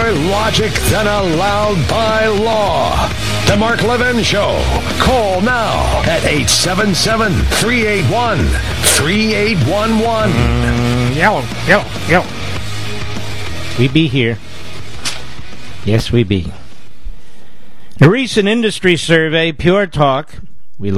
more logic than allowed by law. The Mark Levin Show. Call now at 877-381-3811. Yo. We be here. Yes, we be. A recent industry survey, Pure Talk,